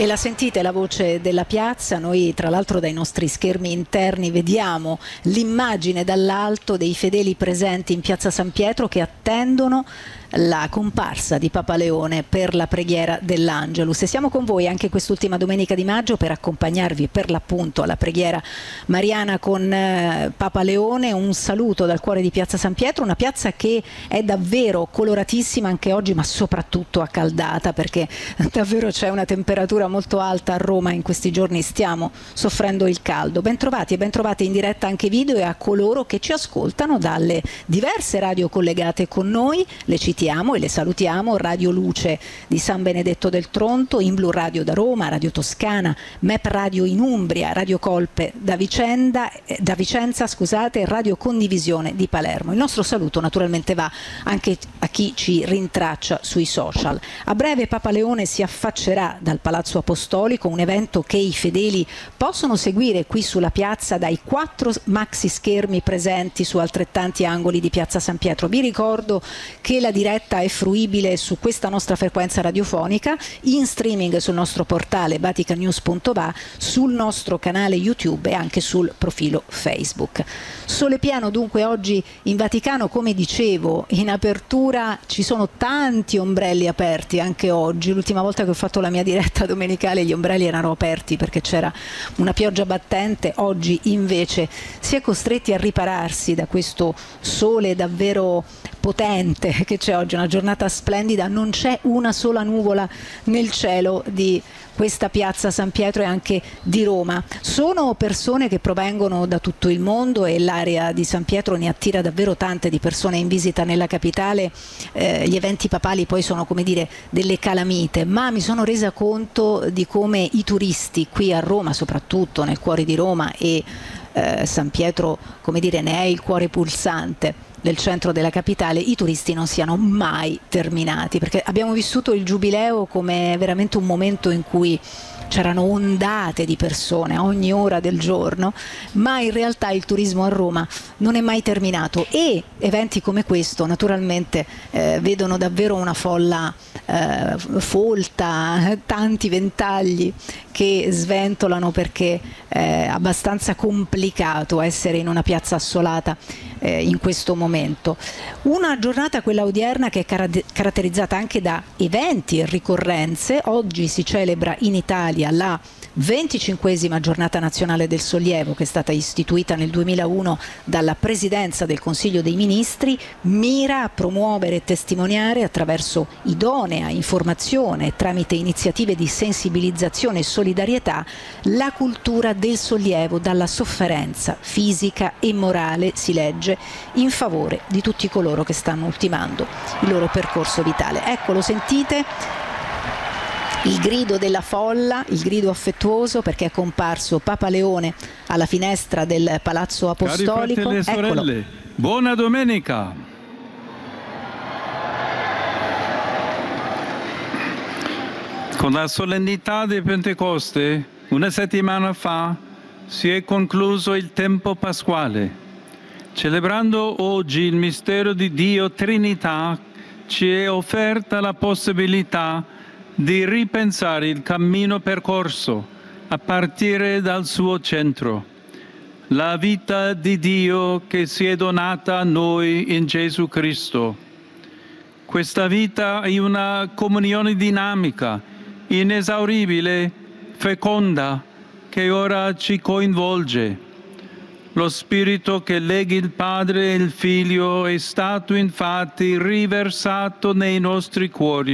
E la sentite la voce della piazza? Noi tra l'altro dai nostri schermi interni vediamo l'immagine dall'alto dei fedeli presenti in piazza San Pietro che attendono la comparsa di Papa Leone per la preghiera dell'Angelus. E siamo con voi anche quest'ultima domenica di maggio per accompagnarvi per l'appunto alla preghiera mariana con Papa Leone. Un saluto dal cuore di piazza San Pietro, una piazza che è davvero coloratissima anche oggi, ma soprattutto accaldata, perché davvero c'è una temperatura molto alta a Roma in questi giorni, stiamo soffrendo il caldo. Bentrovati e bentrovate in diretta anche video e a coloro che ci ascoltano dalle diverse radio collegate con noi. Le citiamo e le salutiamo: Radio Luce di San Benedetto del Tronto, In Blu Radio da Roma, Radio Toscana, MEP Radio in Umbria, Radio Colpe da Vicenza, scusate, Radio Condivisione di Palermo. Il nostro saluto naturalmente va anche a chi ci rintraccia sui social. A breve Papa Leone si affaccerà dal Palazzo Apostolico, un evento che i fedeli possono seguire qui sulla piazza dai 4 maxi schermi presenti su altrettanti angoli di piazza San Pietro. Vi ricordo che la diretta è fruibile su questa nostra frequenza radiofonica, in streaming sul nostro portale vaticanews.va, sul nostro canale YouTube e anche sul profilo Facebook. Sole pieno dunque oggi in Vaticano, come dicevo in apertura ci sono tanti ombrelli aperti anche oggi. L'ultima volta che ho fatto la mia diretta domenicale gli ombrelli erano aperti perché c'era una pioggia battente, oggi invece si è costretti a ripararsi da questo sole davvero potente che c'è oggi, una giornata splendida, non c'è una sola nuvola nel cielo di questa piazza San Pietro e anche di Roma. Sono persone che provengono da tutto il mondo e l'area di San Pietro ne attira davvero tante di persone in visita nella capitale. Gli eventi papali poi sono, come dire, delle calamite, ma mi sono resa conto di come i turisti qui a Roma, soprattutto nel cuore di Roma, e San Pietro, come dire, ne è il cuore pulsante del centro della capitale, i turisti non siano mai terminati, perché abbiamo vissuto il Giubileo come veramente un momento in cui c'erano ondate di persone a ogni ora del giorno, ma in realtà il turismo a Roma non è mai terminato e eventi come questo naturalmente vedono davvero una folla folta, tanti ventagli che sventolano, perché è abbastanza complicato essere in una piazza assolata in questo momento. Una giornata, quella odierna, che è caratterizzata anche da eventi e ricorrenze. Oggi si celebra in Italia la 25esima giornata nazionale del sollievo, che è stata istituita nel 2001 dalla Presidenza del Consiglio dei Ministri. Mira a promuovere e testimoniare attraverso idonea informazione e tramite iniziative di sensibilizzazione e solidarietà la cultura del sollievo dalla sofferenza fisica e morale, si legge, in favore di tutti coloro che stanno ultimando il loro percorso vitale. Ecco, lo sentite? Il grido della folla, il grido affettuoso, perché è comparso Papa Leone alla finestra del Palazzo Apostolico. Cari fratelli e sorelle, buona domenica! Con la solennità di Pentecoste, una settimana fa, si è concluso il tempo pasquale. Celebrando oggi il mistero di Dio Trinità, ci è offerta la possibilità di ripensare il cammino percorso a partire dal suo centro, la vita di Dio che si è donata a noi in Gesù Cristo. Questa vita è una comunione dinamica, inesauribile, feconda, che ora ci coinvolge. Lo Spirito che lega il Padre e il Figlio è stato infatti riversato nei nostri cuori